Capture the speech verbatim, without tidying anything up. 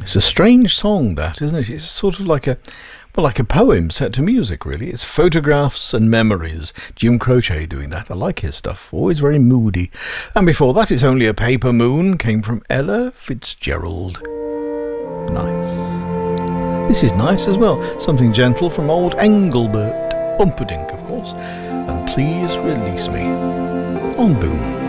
It's a strange song, that, isn't it? It's sort of like a, well, like a poem set to music, really. It's Photographs and Memories. Jim Croce doing that. I like his stuff. Always very moody. And before that, It's Only a Paper Moon came from Ella Fitzgerald. Nice. This is nice as well. Something gentle from old Engelbert Humperdinck, of course. And Please Release Me on Boom.